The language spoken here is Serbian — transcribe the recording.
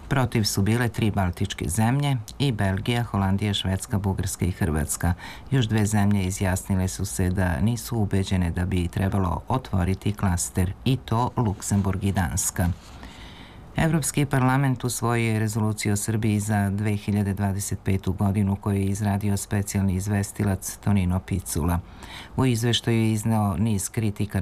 Protiv su bile 3 baltičke zemlje i Belgija, Holandija, Švedska, Bugarska i Hrvatska. Još 2 zemlje izjasnile su se da nisu ubeđene da bi trebalo otvoriti klaster, i to Luksemburg i Danska. Evropski parlament usvojio je rezoluciju o Srbiji za 2025. godinu koju je izradio specijalni izvestilac Tonino Picula. U izveštaju je izneo niz kritika